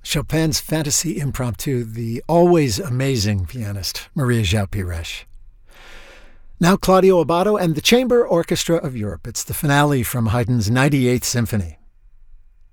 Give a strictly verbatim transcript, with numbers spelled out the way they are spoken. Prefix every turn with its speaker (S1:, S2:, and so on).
S1: Chopin's Fantasy Impromptu, the always amazing pianist Maria João Pires. Now Claudio Abbado and the Chamber Orchestra of Europe. It's the finale from Haydn's ninety-eighth Symphony.